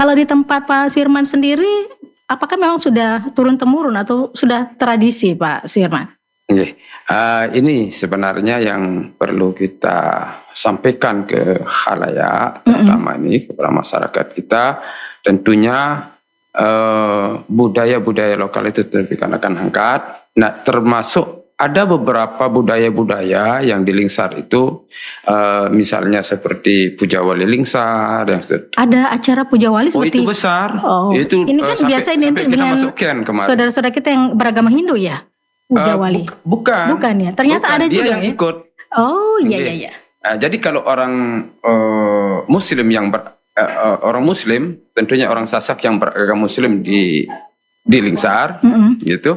Kalau di tempat Pak Sirman sendiri, apakah memang sudah turun-temurun atau sudah tradisi Pak Sirman? Oke. Ini sebenarnya yang perlu kita sampaikan ke khalayak, terutama ini kepada masyarakat kita. Tentunya budaya-budaya lokal itu kita akan angkat. Nah, termasuk ada beberapa budaya-budaya yang di Lingsar itu, misalnya seperti Puja Wali Lingsar. Ada acara Puja Wali seperti itu besar. Oh, itu ini kan biasa identik dengan saudara-saudara kita yang beragama Hindu ya, Puja Wali. Bukan ya. Ternyata bukan. ada juga. Dia yang ikut. Oh iya. Jadi kalau orang Muslim yang orang Muslim, tentunya orang Sasak yang beragama Muslim di Lingsar, gitu.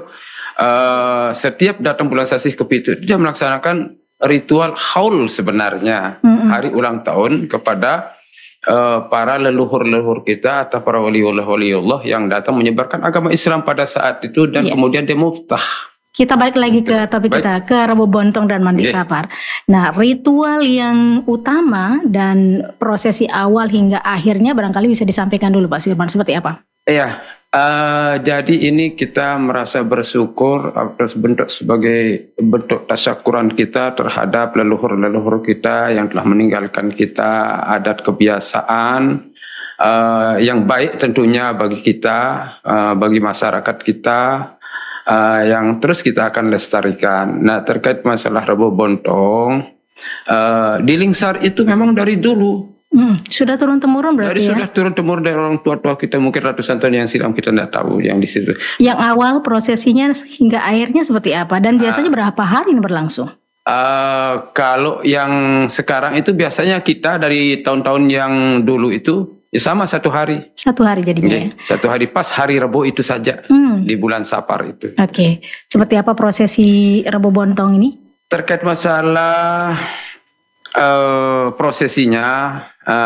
Setiap datang bulan Sasih Kepitu, dia melaksanakan ritual haul sebenarnya, hari ulang tahun kepada para leluhur-leluhur kita atau para waliullah yang datang menyebarkan agama Islam pada saat itu dan kemudian dia muftah. Kita balik lagi ke topik kita, ke Rebo Bontong dan Mandi Sapar. Nah, ritual yang utama dan prosesi awal hingga akhirnya barangkali bisa disampaikan dulu Pak Sirman, seperti apa? Iya, jadi ini kita merasa bersyukur atas bentuk sebagai bentuk tasyakuran kita terhadap leluhur-leluhur kita yang telah meninggalkan kita adat kebiasaan yang baik tentunya bagi kita, bagi masyarakat kita, yang terus kita akan lestarikan. Nah, terkait masalah Rebo Bontong, di Lingsar itu memang dari dulu. Sudah turun-temurun berarti Sudah turun-temurun dari orang tua-tua kita, mungkin ratusan tahun yang silam kita tidak tahu yang di situ. Yang awal prosesinya hingga akhirnya seperti apa? Dan biasanya berapa hari ini berlangsung? Kalau yang sekarang itu biasanya kita dari tahun-tahun yang dulu itu ya sama 1 hari. 1 hari jadinya. 1 hari pas hari Rebo itu saja di bulan Sapar itu. Oke. Seperti apa prosesi Rebo Bontong ini? Terkait masalah prosesinya,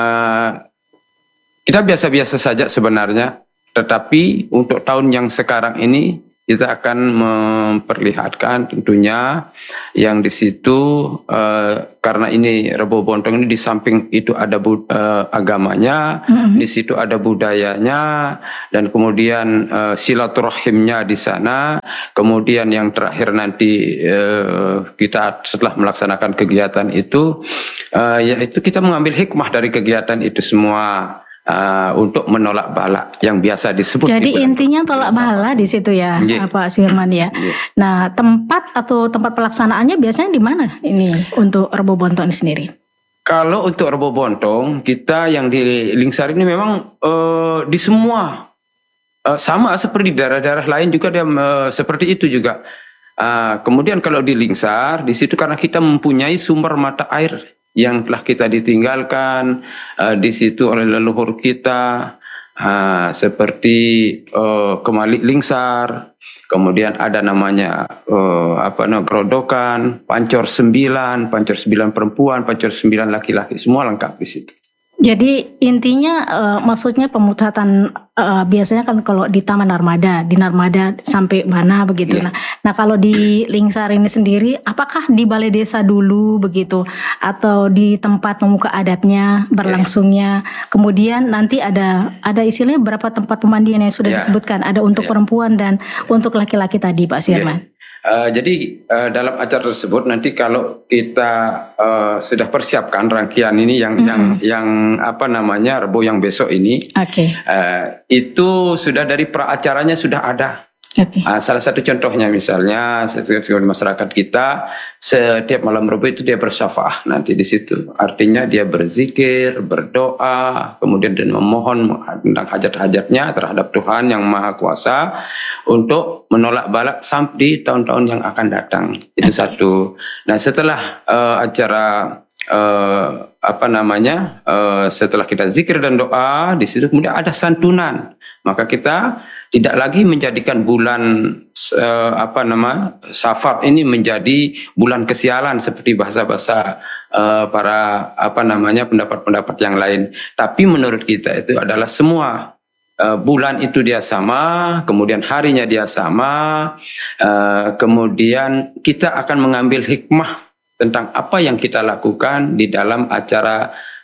kita biasa-biasa saja sebenarnya, tetapi untuk tahun yang sekarang ini kita akan memperlihatkan tentunya yang di situ, karena ini Rebo Bontong ini di samping itu ada agamanya, di situ ada budayanya, dan kemudian silaturahimnya di sana. Kemudian yang terakhir nanti kita setelah melaksanakan kegiatan itu, yaitu kita mengambil hikmah dari kegiatan itu semua. Untuk menolak bala yang biasa disebut. Jadi intinya tolak bala di situ ya, Pak Sirman ya. Nah, tempat pelaksanaannya biasanya di mana ini untuk Rebo Bontong ini sendiri? Kalau untuk Rebo Bontong, kita yang di Lingsar ini memang di semua sama seperti daerah-daerah lain juga dia seperti itu juga. Kemudian kalau di Lingsar, di situ karena kita mempunyai sumber mata air yang telah kita ditinggalkan di situ oleh leluhur kita, seperti Kemalik Lingsar, kemudian ada namanya Gerodokan, Pancor 9 perempuan, Pancor 9 laki-laki, semua lengkap di situ. Jadi intinya maksudnya pemutatan biasanya kan kalau di Taman Narmada, di Narmada sampai mana begitu. Nah kalau di Lingsar ini sendiri, apakah di balai desa dulu begitu atau di tempat pemuka adatnya berlangsungnya? Kemudian nanti ada istilahnya berapa tempat pemandian yang sudah disebutkan? Ada untuk perempuan dan untuk laki-laki tadi, Pak Sirman. Jadi dalam acara tersebut nanti kalau kita sudah persiapkan rangkaian ini yang apa namanya Rebo yang besok ini, itu sudah dari pra-acaranya sudah ada. Salah satu contohnya misalnya masyarakat kita setiap malam Rebo itu dia bersyafaah nanti di situ. Artinya dia berzikir, berdoa, kemudian dan memohon tentang hajat-hajatnya terhadap Tuhan yang Maha Kuasa untuk menolak bala sampai di tahun-tahun yang akan datang. Itu satu. Nah, setelah acara setelah kita zikir dan doa di situ kemudian ada santunan. Maka kita tidak lagi menjadikan bulan Safar ini menjadi bulan kesialan seperti bahasa-bahasa para pendapat-pendapat yang lain. Tapi menurut kita itu adalah semua bulan itu dia sama, kemudian harinya dia sama, kemudian kita akan mengambil hikmah tentang apa yang kita lakukan di dalam acara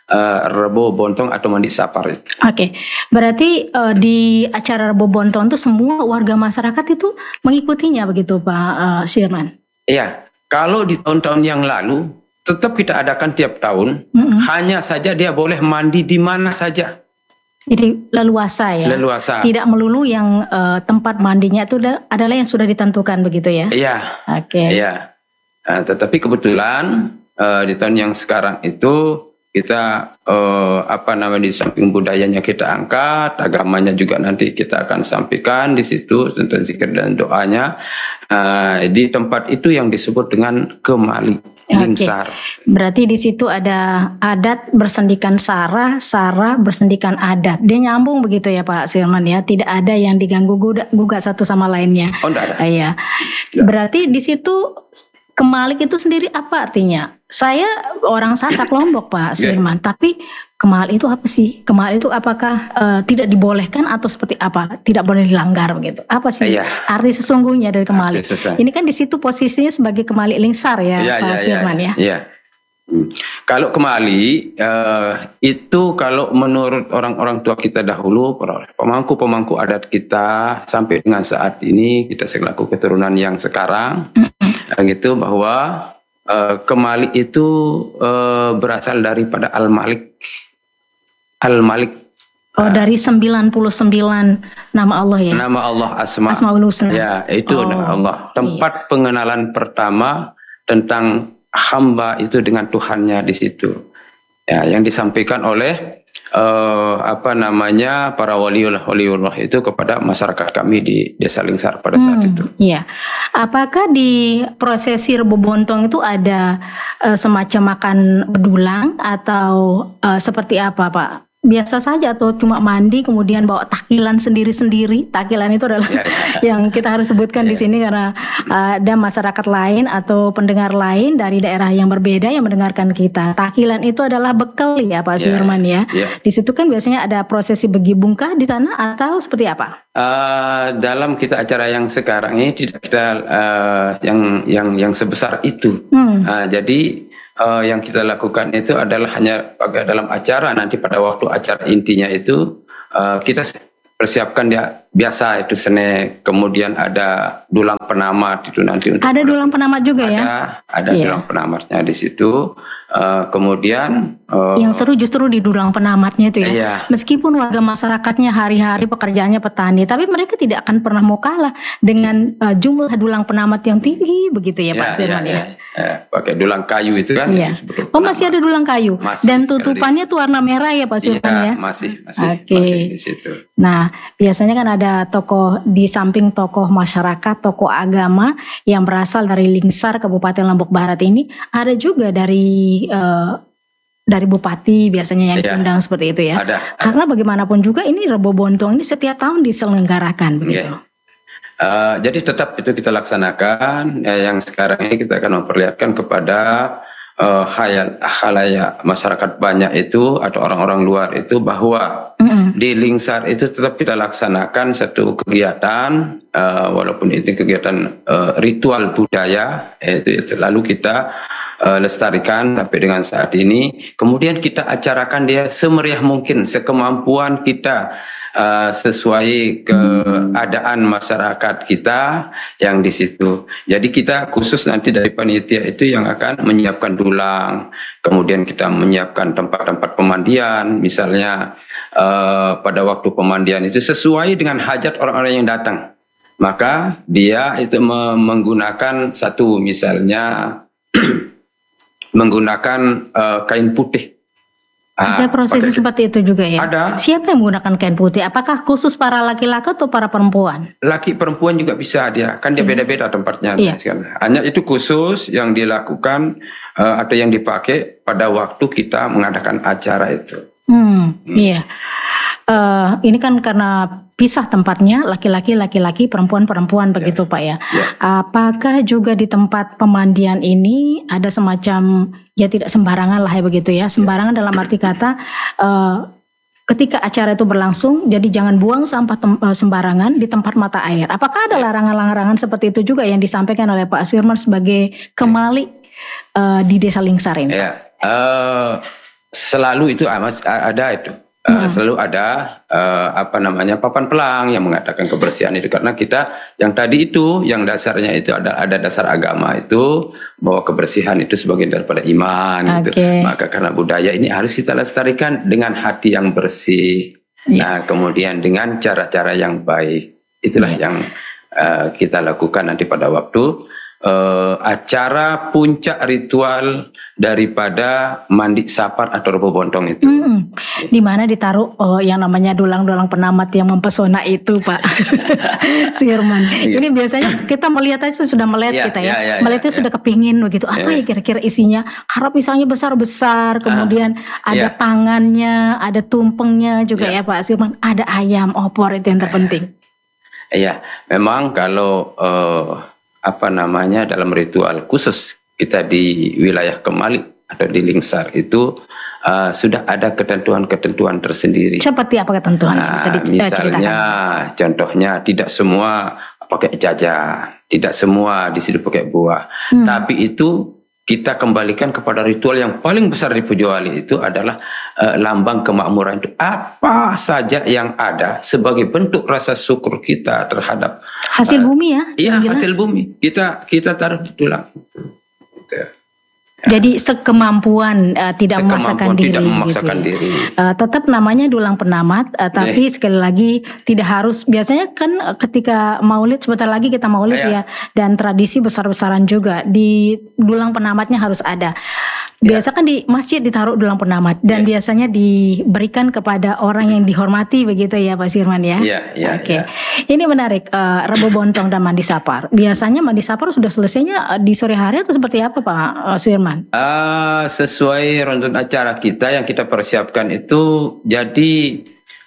Rebo Bontong atau mandi sapar itu. Oke. Berarti di acara Rebo Bontong itu semua warga masyarakat itu mengikutinya begitu Pak Sirman? Iya. Kalau di tahun-tahun yang lalu tetap kita adakan tiap tahun, hanya saja dia boleh mandi di mana saja. Jadi leluasa ya. Leluasa. Tidak melulu yang tempat mandinya itu adalah yang sudah ditentukan begitu ya. Iya. Oke. Iya. Tetapi kebetulan di tahun yang sekarang itu kita di samping budayanya kita angkat, agamanya juga nanti kita akan sampaikan di situ tentang zikir dan doanya. Di tempat itu yang disebut dengan Kemali. Lingsar. Berarti di situ ada adat bersendikan sara, sara bersendikan adat. Dia nyambung begitu ya Pak Sirman ya. Tidak ada yang diganggu gugat satu sama lainnya. Oh, enggak ada. Iya. Berarti di situ Kemalik itu sendiri apa artinya? Saya orang Sasak Lombok Pak Sirman, tapi Kemalik itu apa sih? Kemalik itu apakah tidak dibolehkan atau seperti apa? Tidak boleh dilanggar begitu. Apa sih arti sesungguhnya dari Kemalik? Ini kan di situ posisinya sebagai Kemalik Lingsar ya, Pak Sirman ya. Iya. Kalau Kemali itu kalau menurut orang-orang tua kita dahulu, pemangku-pemangku adat kita sampai dengan saat ini kita selaku keturunan yang sekarang gitu bahwa Kemali itu berasal daripada Al-Malik. Al-Malik. Dari 99 nama Allah ya. Nama Allah Asmaul Husna. Ya, itu nama Allah. Tempat pengenalan pertama tentang hamba itu dengan Tuhannya di situ. Ya, yang disampaikan oleh para waliullah itu kepada masyarakat kami di Desa Lingsar pada saat itu. Iya. Apakah di prosesi Rebo Bontong itu ada semacam makan bedulang atau seperti apa Pak? Biasa saja atau cuma mandi kemudian bawa takilan sendiri-sendiri? Takilan itu adalah yang kita harus sebutkan di sini karena ada masyarakat lain atau pendengar lain dari daerah yang berbeda yang mendengarkan kita. Takilan itu adalah bekal ya Pak Sirman ya. Di situ kan biasanya ada prosesi begibungkah di sana atau seperti apa? Dalam kita acara yang sekarang ini tidak kita yang sebesar itu. Jadi yang kita lakukan itu adalah hanya dalam acara nanti pada waktu acara intinya itu kita persiapkan dia biasa itu sene, kemudian ada dulang penamat itu nanti untuk ada dulang penamat juga ya. Ada dulang penamatnya di situ. Kemudian yang seru justru di dulang penamatnya itu ya. Meskipun warga masyarakatnya hari-hari pekerjaannya petani, tapi mereka tidak akan pernah mau kalah dengan jumlah dulang penamat yang tinggi begitu ya Pak Sirman ya. Pakai dulang kayu itu kan. Masih ada dulang kayu. Dan tutupannya tuh warna merah ya Pak Sirman ya. Masih di situ. Nah, biasanya kan ada tokoh di samping tokoh masyarakat, tokoh agama yang berasal dari Lingsar Kabupaten Lombok Barat ini, ada juga dari bupati biasanya yang diundang seperti itu ya. Ada. Karena bagaimanapun juga ini Rebo Bontong ini setiap tahun diselenggarakan begitu. Jadi tetap itu kita laksanakan. Yang sekarang ini kita akan memperlihatkan kepada khalayak masyarakat banyak itu atau orang-orang luar itu bahwa di Lingsar itu tetap kita laksanakan satu kegiatan walaupun itu kegiatan ritual budaya itu lalu kita lestarikan sampai dengan saat ini. Kemudian kita acarakan dia semeriah mungkin sekemampuan kita sesuai keadaan masyarakat kita yang di situ. Jadi kita khusus nanti dari panitia itu yang akan menyiapkan dulang, kemudian kita menyiapkan tempat-tempat pemandian, misalnya pada waktu pemandian itu sesuai dengan hajat orang-orang yang datang. Maka dia itu menggunakan satu misalnya menggunakan kain putih. Ada prosesi seperti itu juga ya? Ada. Siapa yang menggunakan kain putih? Apakah khusus para laki-laki atau para perempuan? Laki perempuan juga bisa dia. Kan dia beda-beda tempatnya. Hanya itu khusus yang dilakukan atau yang dipakai pada waktu kita mengadakan acara itu. Iya. Ini kan karena pisah tempatnya laki-laki, perempuan begitu Pak ya. Apakah juga di tempat pemandian ini ada semacam tidak sembarangan lah ya begitu ya. Sembarangan dalam arti kata ketika acara itu berlangsung jadi jangan buang sampah sembarangan di tempat mata air. Apakah ada larangan-larangan seperti itu juga yang disampaikan oleh Pak Sirman sebagai Kemali di Desa Lingsar ini? selalu itu ada itu. Selalu ada papan pelang yang mengatakan kebersihan itu, karena kita yang tadi itu yang dasarnya itu ada dasar agama itu bahwa kebersihan itu sebagian daripada iman gitu. Maka karena budaya ini harus kita lestarikan dengan hati yang bersih. Nah, kemudian dengan cara-cara yang baik. Itulah yang kita lakukan nanti pada waktu acara puncak ritual daripada mandi sapar atau Rebo Bontong itu. Di mana ditaruh yang namanya dulang-dulang penamat yang mempesona itu, Pak Si Herman. Ini biasanya kita melihat aja sudah melihat kita ya. Melihatnya sudah kepingin begitu. Apa ya kira-kira isinya? Harap pisangnya besar-besar, kemudian ada tangannya, ada tumpengnya juga ya Pak Si Herman. Ada ayam opor, itu yang terpenting. Iya, memang kalau dalam ritual khusus kita di wilayah Kemalik atau di Lingsar itu sudah ada ketentuan-ketentuan tersendiri. Seperti apa ketentuan? Bisa misalnya, contohnya tidak semua pakai jajah, tidak semua di situ pakai buah. Tapi itu kita kembalikan kepada ritual yang paling besar di Pujowali, itu adalah lambang kemakmuran itu. Apa saja yang ada sebagai bentuk rasa syukur kita terhadap hasil bumi ya? Iya, hasil bumi. Kita taruh di tulang. Gitu. Jadi sekemampuan tidak memaksakan diri. Tetap namanya dulang penamat, tapi sekali lagi tidak harus. Biasanya kan ketika Maulid, sebentar lagi kita Maulid ya, dan tradisi besar-besaran juga di dulang penamatnya harus ada. Biasa kan di masjid ditaruh dulang penamat dan biasanya diberikan kepada orang yang dihormati, begitu ya Pak Sirman ya. Oke. Ini menarik, Rebo Bontong dan mandi sapar. Biasanya mandi sapar sudah selesainya di sore hari atau seperti apa Pak Sirman? Sesuai runtutan acara kita yang kita persiapkan itu, jadi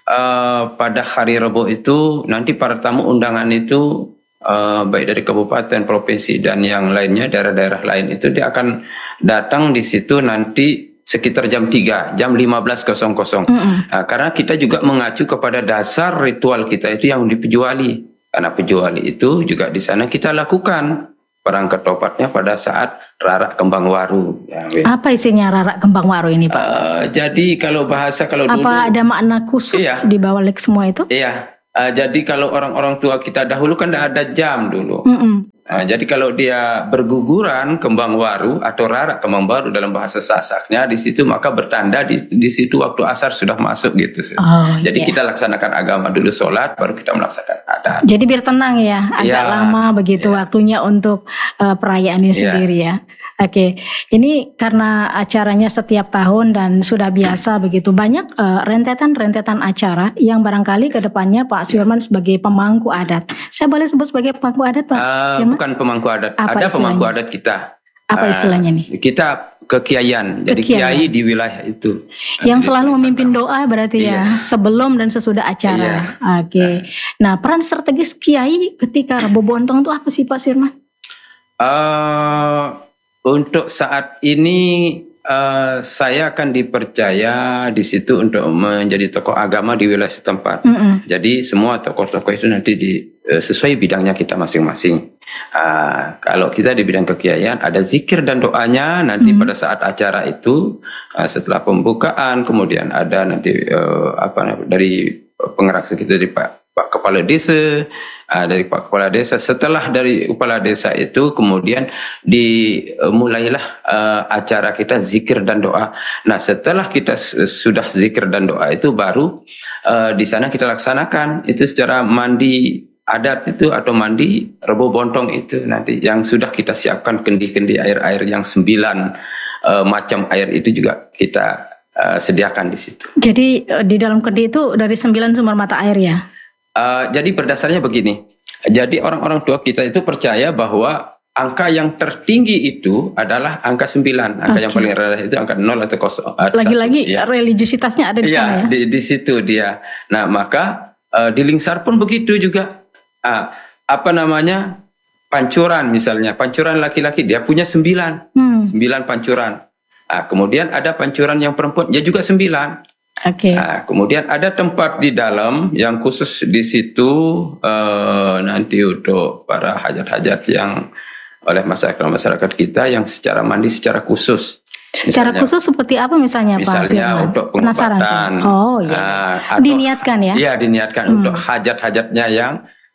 pada hari Rebo itu nanti para tamu undangan itu baik dari kabupaten, provinsi dan yang lainnya, daerah-daerah lain itu dia akan datang di situ nanti sekitar jam 3, jam 15.00. Karena kita juga mengacu kepada dasar ritual kita itu yang di Pujowali. Karena Pujowali itu juga di sana kita lakukan perang ketopatnya pada saat Rarak Kembang Waru. Apa isinya Rarak Kembang Waru ini Pak? Jadi kalau dulu apa ada makna khusus di balik semua itu? Iya. Jadi kalau orang-orang tua kita dahulu kan tidak ada jam dulu. Jadi kalau dia berguguran kembang waru atau rarak kembang waru dalam bahasa Sasaknya di situ, maka bertanda di situ waktu asar sudah masuk gitu. Jadi kita laksanakan agama dulu, sholat, baru kita melaksanakan adat. Jadi biar tenang ya, agak lama begitu waktunya untuk perayaan ini sendiri ya. Oke, ini karena acaranya setiap tahun dan sudah biasa begitu, banyak rentetan-rentetan acara yang barangkali ke depannya Pak Sirman sebagai pemangku adat. Saya boleh sebut sebagai pemangku adat Pak Sirman? Bukan pemangku adat, ada pemangku adat kita. Apa istilahnya nih? Kita kekiaian, jadi kiai di wilayah itu. Yang selalu memimpin doa berarti ya, sebelum dan sesudah acara. Oke. Nah, peran strategis kiai ketika Rebo Bontong itu apa sih Pak Sirman? Untuk saat ini saya akan dipercaya di situ untuk menjadi tokoh agama di wilayah setempat. Jadi semua tokoh-tokoh itu nanti sesuai bidangnya kita masing-masing. Kalau kita di bidang kekiaian ada zikir dan doanya nanti pada saat acara itu, setelah pembukaan, kemudian ada nanti dari pengerak kita dari Pak Kepala Desa. Dari Pak Kepala Desa, setelah dari Kepala Desa itu kemudian dimulailah acara kita zikir dan doa. Nah setelah kita sudah zikir dan doa itu baru di sana kita laksanakan itu secara mandi adat itu atau mandi Rebo Bontong itu nanti yang sudah kita siapkan kendi-kendi air-air yang 9 macam air itu juga kita sediakan di situ. Jadi di dalam kendi itu dari 9 sumber mata air ya? Jadi berdasarnya begini, jadi orang-orang tua kita itu percaya bahwa angka yang tertinggi itu adalah angka 9, angka yang paling rendah itu angka 0 atau 0. Lagi-lagi religiusitasnya ada di sana ya? Di situ dia. Nah maka di Lingsar pun begitu juga. Pancuran misalnya, pancuran laki-laki dia punya 9 pancuran. Kemudian ada pancuran yang perempuan, dia juga 9. Kemudian ada tempat di dalam yang khusus di situ nanti untuk para hajat-hajat yang oleh masyarakat kita yang secara mandi secara khusus. Secara khusus seperti apa misalnya Pak? Misalnya untuk pengobatan. Oh iya. Diniatkan ya? Iya, diniatkan untuk hajat-hajatnya yang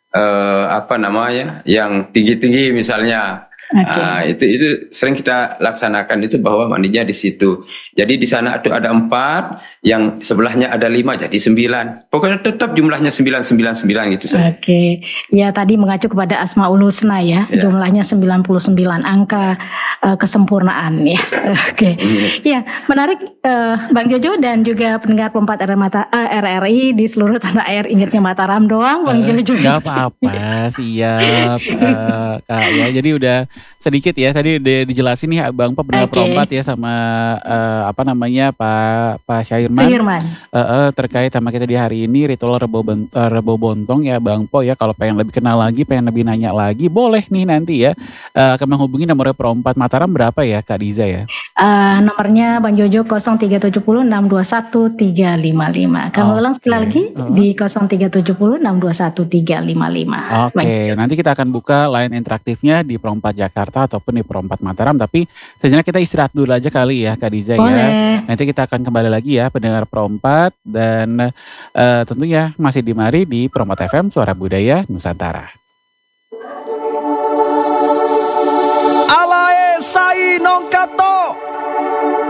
yang tinggi-tinggi misalnya. Okay. Itu sering kita laksanakan itu bahwa mandinya di situ. Jadi di sana ada 4, yang sebelahnya ada 5, jadi 9. Pokoknya tetap jumlahnya 999 gitu. Oke. Ya tadi mengacu kepada Asmaul Husna ya. Jumlahnya 99, angka kesempurnaan ya. Oke. Ya, menarik Bang Jojo dan juga pendengar Perempat RRI di seluruh tanah air. Ingatnya Mataram doang Bang Jojo. Gak apa-apa, siap Kak ya. Jadi udah sedikit ya tadi dijelasin nih Bang Pop benar Perempat ya sama Pak Syahirman. Terkait sama kita di hari ini ritual Rebo Bontong ya Bang Po ya. Kalau pengen lebih kenal lagi, pengen lebih nanya lagi, boleh nih nanti ya akan menghubungi nomor Perempat Mataram berapa ya Kak Diza ya? Nomornya Bang Jojo 0370621355. Kami ulang sekali lagi di 0370621355. Oke, nanti kita akan buka line interaktifnya di Perempat Jakarta ataupun di Perempat Mataram. Tapi sejenak kita istirahat dulu aja kali ya Kak Diza ya. Nanti kita akan kembali lagi ya pendengar Perempat. Dan tentunya masih dimari di Perempat FM Suara Budaya Nusantara. Alae sai nongkato